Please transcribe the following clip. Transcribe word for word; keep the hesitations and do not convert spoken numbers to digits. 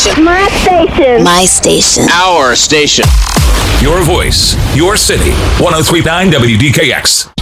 station. My station. My station. Our station. Your voice, your city. one oh three point nine W D K X.